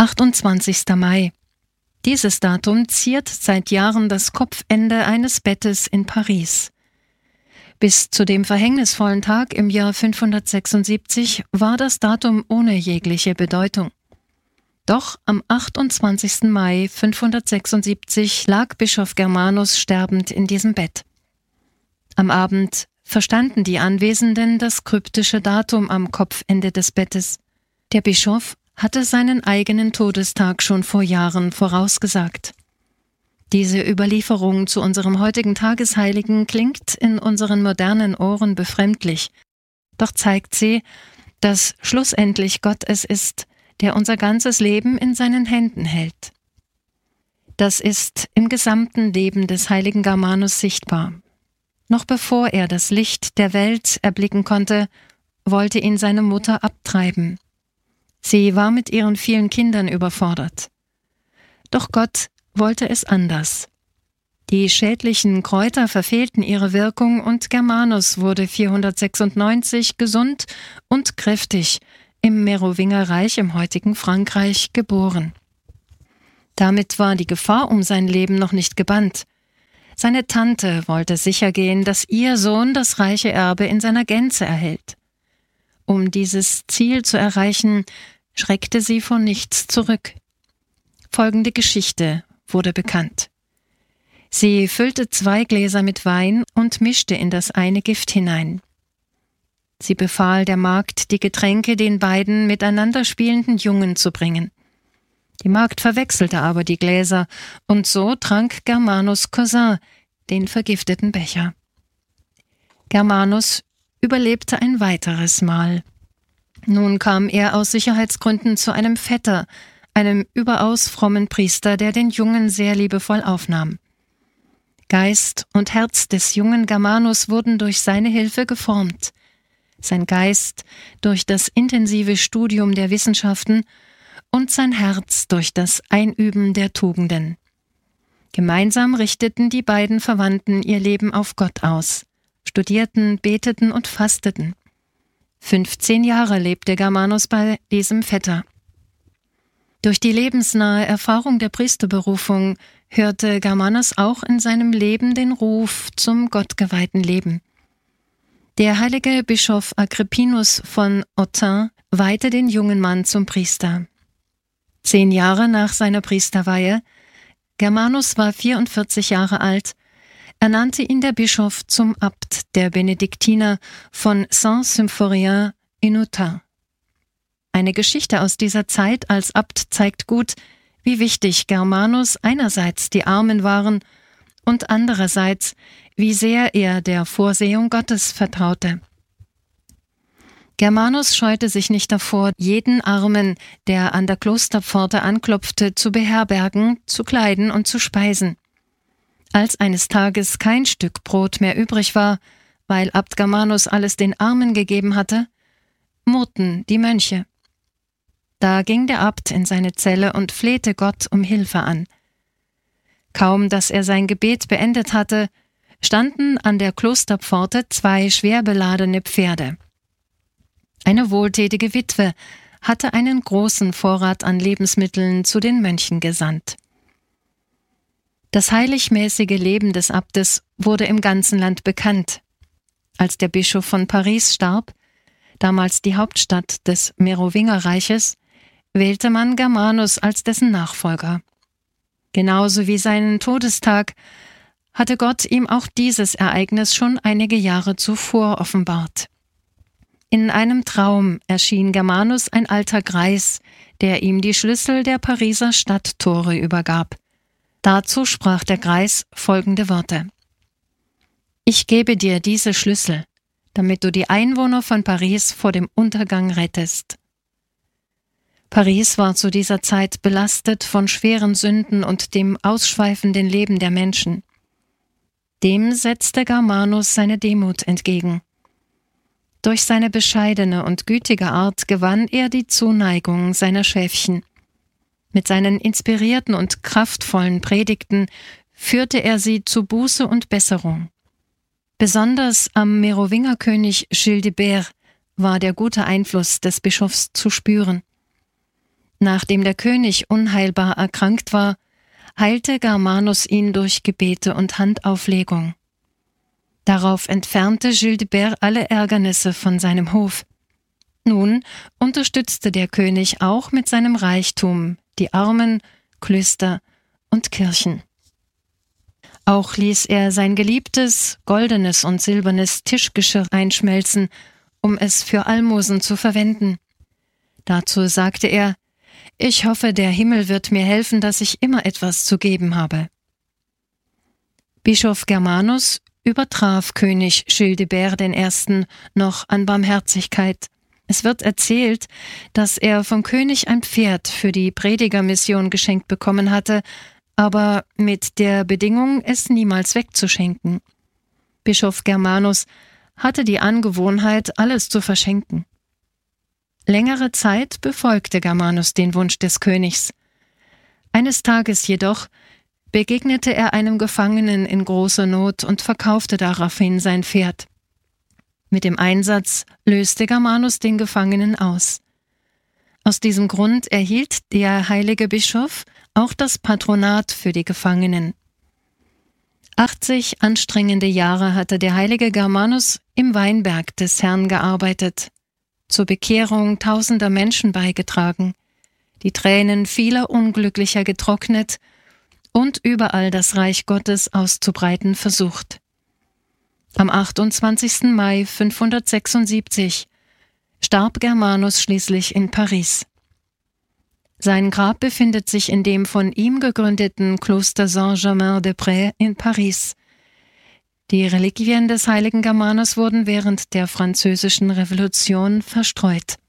28. Mai. Dieses Datum ziert seit Jahren das Kopfende eines Bettes in Paris. Bis zu dem verhängnisvollen Tag im Jahr 576 war das Datum ohne jegliche Bedeutung. Doch am 28. Mai 576 lag Bischof Germanus sterbend in diesem Bett. Am Abend verstanden die Anwesenden das kryptische Datum am Kopfende des Bettes. Der Bischof hatte seinen eigenen Todestag schon vor Jahren vorausgesagt. Diese Überlieferung zu unserem heutigen Tagesheiligen klingt in unseren modernen Ohren befremdlich, doch zeigt sie, dass schlussendlich Gott es ist, der unser ganzes Leben in seinen Händen hält. Das ist im gesamten Leben des heiligen Germanus sichtbar. Noch bevor er das Licht der Welt erblicken konnte, wollte ihn seine Mutter abtreiben. Sie war mit ihren vielen Kindern überfordert. Doch Gott wollte es anders. Die schädlichen Kräuter verfehlten ihre Wirkung und Germanus wurde 496 gesund und kräftig im Merowingerreich im heutigen Frankreich geboren. Damit war die Gefahr um sein Leben noch nicht gebannt. Seine Tante wollte sichergehen, dass ihr Sohn das reiche Erbe in seiner Gänze erhält. Um dieses Ziel zu erreichen, schreckte sie vor nichts zurück. Folgende Geschichte wurde bekannt. Sie füllte 2 Gläser mit Wein und mischte in das eine Gift hinein. Sie befahl der Magd, die Getränke den beiden miteinander spielenden Jungen zu bringen. Die Magd verwechselte aber die Gläser, und so trank Germanus' Cousin den vergifteten Becher. Germanus überlebte ein weiteres Mal. Nun kam er aus Sicherheitsgründen zu einem Vetter, einem überaus frommen Priester, der den Jungen sehr liebevoll aufnahm. Geist und Herz des jungen Germanus wurden durch seine Hilfe geformt. Sein Geist durch das intensive Studium der Wissenschaften und sein Herz durch das Einüben der Tugenden. Gemeinsam richteten die beiden Verwandten ihr Leben auf Gott aus, studierten, beteten und fasteten. 15 Jahre lebte Germanus bei diesem Vetter. Durch die lebensnahe Erfahrung der Priesterberufung hörte Germanus auch in seinem Leben den Ruf zum gottgeweihten Leben. Der heilige Bischof Agrippinus von Autun weihte den jungen Mann zum Priester. 10 Jahre nach seiner Priesterweihe, Germanus war 44 Jahre alt, ernannte ihn der Bischof zum Abt der Benediktiner von Saint-Symphorien in Autun. Eine Geschichte aus dieser Zeit als Abt zeigt gut, wie wichtig Germanus einerseits die Armen waren und andererseits, wie sehr er der Vorsehung Gottes vertraute. Germanus scheute sich nicht davor, jeden Armen, der an der Klosterpforte anklopfte, zu beherbergen, zu kleiden und zu speisen. Als eines Tages kein Stück Brot mehr übrig war, weil Abt Germanus alles den Armen gegeben hatte, murrten die Mönche. Da ging der Abt in seine Zelle und flehte Gott um Hilfe an. Kaum, dass er sein Gebet beendet hatte, standen an der Klosterpforte 2 schwer beladene Pferde. Eine wohltätige Witwe hatte einen großen Vorrat an Lebensmitteln zu den Mönchen gesandt. Das heiligmäßige Leben des Abtes wurde im ganzen Land bekannt. Als der Bischof von Paris starb, damals die Hauptstadt des Merowingerreiches, wählte man Germanus als dessen Nachfolger. Genauso wie seinen Todestag hatte Gott ihm auch dieses Ereignis schon einige Jahre zuvor offenbart. In einem Traum erschien Germanus ein alter Greis, der ihm die Schlüssel der Pariser Stadttore übergab. Dazu sprach der Greis folgende Worte: Ich gebe dir diese Schlüssel, damit du die Einwohner von Paris vor dem Untergang rettest. Paris war zu dieser Zeit belastet von schweren Sünden und dem ausschweifenden Leben der Menschen. Dem setzte Germanus seine Demut entgegen. Durch seine bescheidene und gütige Art gewann er die Zuneigung seiner Schäfchen. Mit seinen inspirierten und kraftvollen Predigten führte er sie zu Buße und Besserung. Besonders am Merowingerkönig Gilles de Berre war der gute Einfluss des Bischofs zu spüren. Nachdem der König unheilbar erkrankt war, heilte Germanus ihn durch Gebete und Handauflegung. Darauf entfernte Childebert alle Ärgernisse von seinem Hof. Nun unterstützte der König auch mit seinem Reichtum die Armen, Klöster und Kirchen. Auch ließ er sein geliebtes, goldenes und silbernes Tischgeschirr einschmelzen, um es für Almosen zu verwenden. Dazu sagte er: »Ich hoffe, der Himmel wird mir helfen, dass ich immer etwas zu geben habe.« Bischof Germanus übertraf König Childebert I. noch an Barmherzigkeit. Es wird erzählt, dass er vom König ein Pferd für die Predigermission geschenkt bekommen hatte, aber mit der Bedingung, es niemals wegzuschenken. Bischof Germanus hatte die Angewohnheit, alles zu verschenken. Längere Zeit befolgte Germanus den Wunsch des Königs. Eines Tages jedoch begegnete er einem Gefangenen in großer Not und verkaufte daraufhin sein Pferd. Mit dem Einsatz löste Germanus den Gefangenen aus. Aus diesem Grund erhielt der heilige Bischof auch das Patronat für die Gefangenen. 80 anstrengende Jahre hatte der heilige Germanus im Weinberg des Herrn gearbeitet, zur Bekehrung tausender Menschen beigetragen, die Tränen vieler Unglücklicher getrocknet und überall das Reich Gottes auszubreiten versucht. Am 28. Mai 576 starb Germanus schließlich in Paris. Sein Grab befindet sich in dem von ihm gegründeten Kloster Saint-Germain-des-Prés in Paris. Die Reliquien des heiligen Germanus wurden während der Französischen Revolution verstreut.